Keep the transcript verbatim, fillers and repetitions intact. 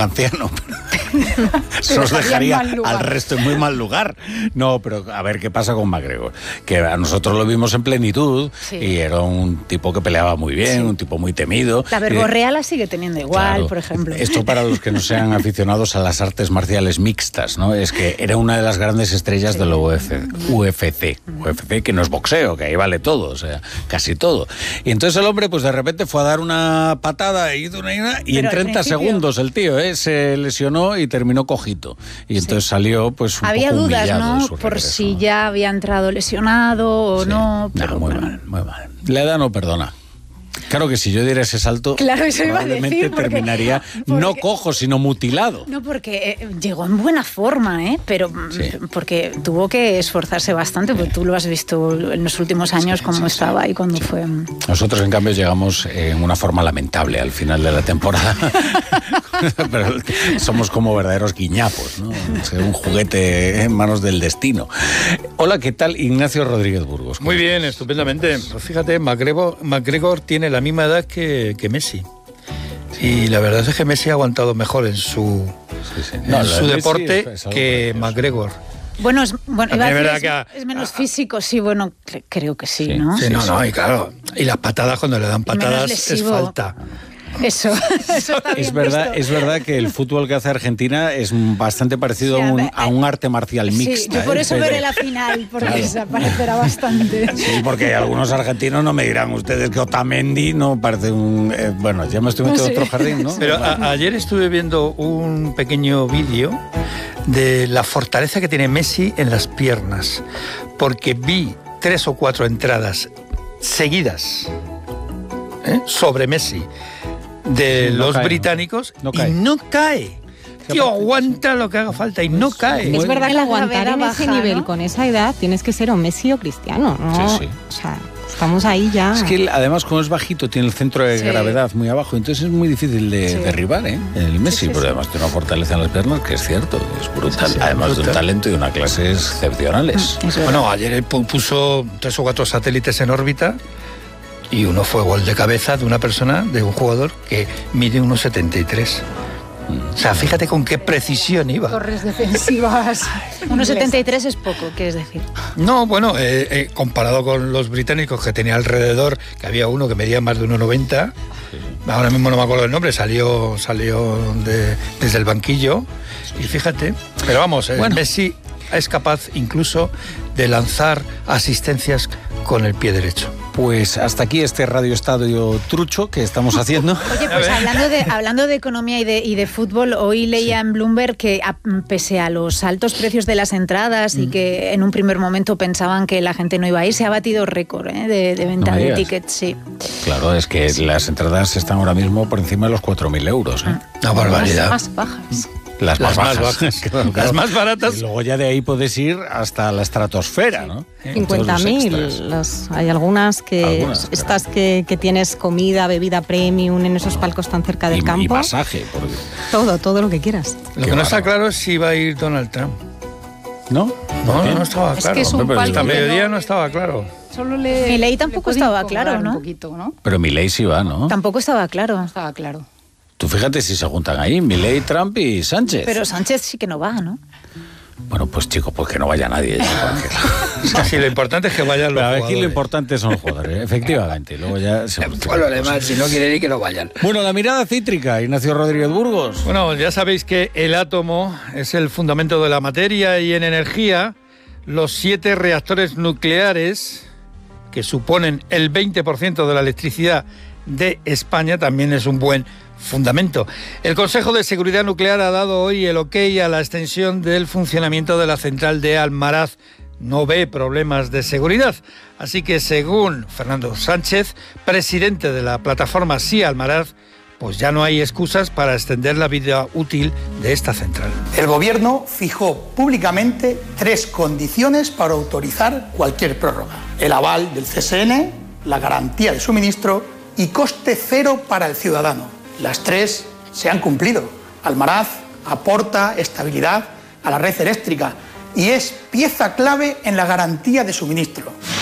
anciano. Eso os dejaría al resto en muy mal lugar. No, pero a ver qué pasa con McGregor. Que a nosotros lo vimos en plenitud, sí. Y era un tipo que peleaba muy bien, sí. Un tipo muy temido. La verborrea la sigue teniendo igual, claro, por ejemplo. Esto para los que no sean aficionados a las artes marciales mixtas, ¿no? Es que era una de las grandes estrellas, sí. De la U F C. U F C, U F C, que no es boxeo, que ahí vale todo, o sea, casi todo. Y entonces el hombre, pues de repente fue a dar una patada y, una, y en treinta segundos el tío ¿eh? se lesionó y terminó cojito. Y entonces sí. Salió pues un Había poco dudas, humillado, ¿no? Por si ya había entrado lesionado o sí. no. Pero no, muy bueno. mal, muy mal. La edad no perdona. Claro que si yo diera ese salto, claro, eso probablemente iba a decir, porque, terminaría porque, no cojo, sino mutilado. No, porque eh, llegó en buena forma, ¿eh? Pero sí. Porque tuvo que esforzarse bastante, porque tú lo has visto en los últimos años sí, cómo sí, estaba sí. Y cuando sí. fue... Nosotros, en cambio, llegamos en una forma lamentable al final de la temporada. Pero somos como verdaderos guiñapos, ¿no? Un juguete en manos del destino. Hola, ¿qué tal? Ignacio Rodríguez Burgos. Muy bien, estupendamente. Pues fíjate, McGregor, McGregor tiene la misma edad que, que Messi. Y la verdad es que Messi ha aguantado mejor en su, sí, sí. No, en su deporte es, es que McGregor. Bueno, es, bueno iba a decir, verdad es, que a, es menos físico, sí, bueno, creo que sí, sí ¿no? Sí, no, no, y claro. Y las patadas, cuando le dan patadas, es falta. Eso, eso está bien es verdad, visto. Es verdad que el fútbol que hace Argentina es bastante parecido sí, a, un, a un arte marcial sí, mixta. Yo por eso ¿eh? veré la final, porque claro. Se parecerá bastante. Sí, porque algunos argentinos no me dirán ustedes que Otamendi no parece un... Eh, bueno, ya me estoy metiendo en sí. Otro jardín, ¿no? Pero a, ayer estuve viendo un pequeño vídeo de la fortaleza que tiene Messi en las piernas, porque vi tres o cuatro entradas seguidas ¿eh? sobre Messi de sí, no los cae, británicos no. No y no cae. Tío, aguanta lo que haga falta y no cae. Es verdad que aguantar en ese baja, nivel, ¿no? Con esa edad, tienes que ser o Messi o Cristiano, ¿no? Sí, sí. O sea, estamos ahí ya. Es que además, como es bajito, tiene el centro de sí. gravedad muy abajo, entonces es muy difícil de sí. derribar, ¿eh? El Messi, sí, sí, pero además tiene una fortaleza en las piernas que es cierto, es brutal. Sí, sí, además brutal. De un talento y una clase excepcionales. Mm, bueno, ayer él puso tres o cuatro satélites en órbita. Y uno fue gol de cabeza de una persona, de un jugador que mide uno setenta y tres. O sea, fíjate con qué precisión iba. Torres defensivas. uno setenta y tres es poco, ¿quieres decir? No, bueno, eh, eh, comparado con los británicos que tenía alrededor, que había uno que medía más de uno noventa. Ahora mismo no me acuerdo el nombre, salió, salió de, desde el banquillo. Y fíjate, pero vamos, eh, bueno. Messi es capaz incluso de lanzar asistencias con el pie derecho. Pues hasta aquí este Radio Estadio trucho que estamos haciendo. Oye, pues hablando de, hablando de economía y de, y de fútbol, hoy leía sí. en Bloomberg que a, pese a los altos precios de las entradas mm. y que en un primer momento pensaban que la gente no iba a ir, se ha batido récord ¿eh? de, de venta no de tickets. Sí. Claro, es que sí. las entradas están ahora mismo por encima de los cuatro mil euros. ¿eh? Una barbaridad. Más, más bajas. Las más, las bajas, más bajas. Claro, claro. Las más baratas. Y luego ya de ahí puedes ir hasta la estratosfera, ¿no? cincuenta mil. Hay algunas que algunas, estas que, que tienes comida, bebida premium en esos palcos tan cerca del y, campo. Y masaje. Porque... Todo, todo lo que quieras. Lo Qué que no está claro es si va a ir Donald Trump. ¿No? No, no, no estaba es claro. Que es un Hasta no... mediodía no estaba claro. Solo le, Milei tampoco estaba claro, ¿no? Un poquito, ¿no? Pero Milei sí va, ¿no? Tampoco estaba claro. No estaba claro. Tú fíjate si se juntan ahí, Milei, Trump y Sánchez. Pero Sánchez sí que no va, ¿no? Bueno, pues chico, pues que no vaya nadie. Porque... sí, lo importante es que vayan los jugadores. Aquí lo importante son los jugadores, efectivamente. Luego ya se pues lo demás, si no quieren ir, que no vayan. Bueno, la mirada cítrica, Ignacio Rodríguez Burgos. Bueno, ya sabéis que el átomo es el fundamento de la materia y en energía los siete reactores nucleares, que suponen el veinte por ciento de la electricidad de España, también es un buen fundamento. El Consejo de Seguridad Nuclear ha dado hoy el ok a la extensión del funcionamiento de la central de Almaraz. No ve problemas de seguridad. Así que, según Fernando Sánchez, presidente de la plataforma Sí Almaraz, pues ya no hay excusas para extender la vida útil de esta central. El Gobierno fijó públicamente tres condiciones para autorizar cualquier prórroga: el aval del C S N, la garantía de suministro y coste cero para el ciudadano. Las tres se han cumplido. Almaraz aporta estabilidad a la red eléctrica y es pieza clave en la garantía de suministro.